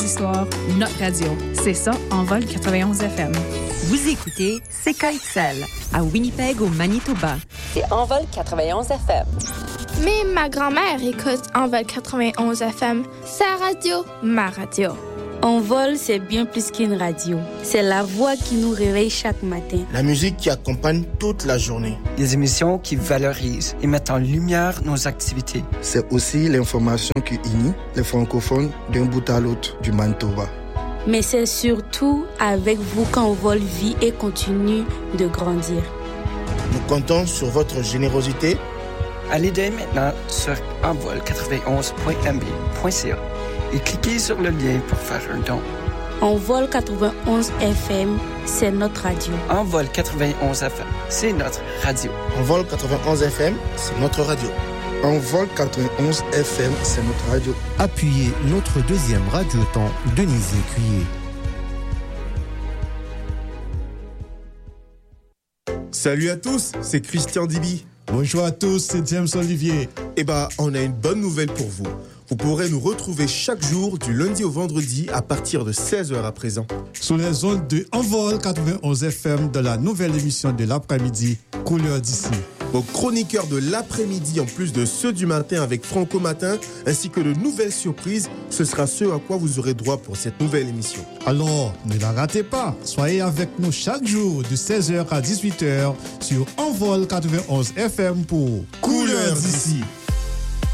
histoires, notre radio. C'est ça, Envol 91 FM. Vous écoutez CKXL à Winnipeg au Manitoba. C'est Envol 91 FM. Mais ma grand-mère écoute Envol 91 FM. Sa radio, ma radio. Envol, c'est bien plus qu'une radio. C'est la voix qui nous réveille chaque matin. La musique qui accompagne toute la journée. Des émissions qui valorisent et mettent en lumière nos activités. C'est aussi l'information qui unit les francophones d'un bout à l'autre du Manitoba. Mais c'est surtout avec vous qu'Envol vit et continue de grandir. Nous comptons sur votre générosité. Allez dès maintenant sur envol91.mb.ca et cliquez sur le lien pour faire un don. Envol 91 FM, c'est notre radio. Envol 91 FM, c'est notre radio. Envol 91 FM, c'est notre radio. Envol 91 FM, c'est notre radio. Appuyez notre deuxième radioton, Denise Écuyer. Salut à tous, c'est Christian Dibi. Bonjour à tous, c'est James Olivier. On a une bonne nouvelle pour vous. Vous pourrez nous retrouver chaque jour du lundi au vendredi à partir de 16h à présent. Sur les ondes de Envol 91 FM de la nouvelle émission de l'après-midi, Couleur d'ici. Vos chroniqueurs de l'après-midi en plus de ceux du matin avec Franco Matin, ainsi que de nouvelles surprises, ce sera ce à quoi vous aurez droit pour cette nouvelle émission. Alors, ne la ratez pas. Soyez avec nous chaque jour de 16h à 18h sur Envol 91 FM pour Couleur d'ici.